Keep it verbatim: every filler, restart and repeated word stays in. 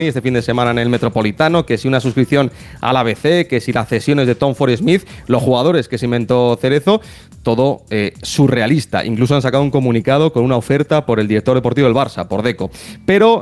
este fin de semana en el Metropolitano, que si una suscripción al A B C, que si las cesiones de Tom Ford Smith, los jugadores que se inventó Cerezo, todo eh, surrealista. Incluso han sacado un comunicado con una oferta por el director deportivo del Barça, por Deco. Pero